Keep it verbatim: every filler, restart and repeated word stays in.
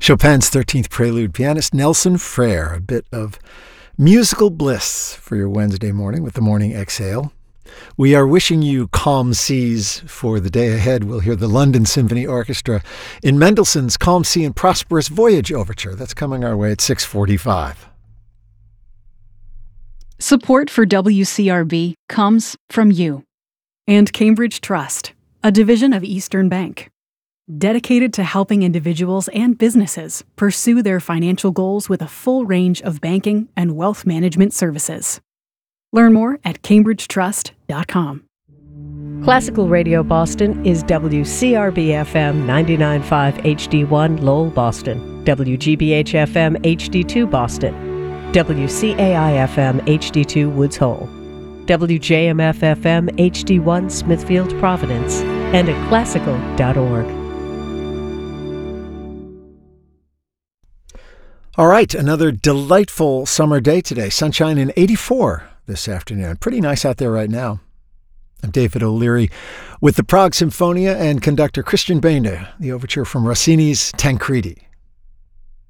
Chopin's thirteenth Prelude, pianist Nelson Frere. A bit of musical bliss for your Wednesday morning with the Morning Exhale. We are wishing you calm seas for the day ahead. We'll hear the London Symphony Orchestra in Mendelssohn's Calm Sea and Prosperous Voyage Overture. That's coming our way at six forty-five. Support for W C R B comes from you and Cambridge Trust, a division of Eastern Bank, dedicated to helping individuals and businesses pursue their financial goals with a full range of banking and wealth management services. Learn more at cambridge trust dot com. Classical Radio Boston is W C R B F M ninety-nine point five H D one Lowell, Boston, W G B H F M H D two Boston, W C A I F M H D two Woods Hole, W J M F F M H D one Smithfield, Providence, and at classical dot org. All right, another delightful summer day today. Sunshine in eighty-four this afternoon. Pretty nice out there right now. I'm David O'Leary with the Prague Symphonia and conductor Christian Benda, the overture from Rossini's Tancredi.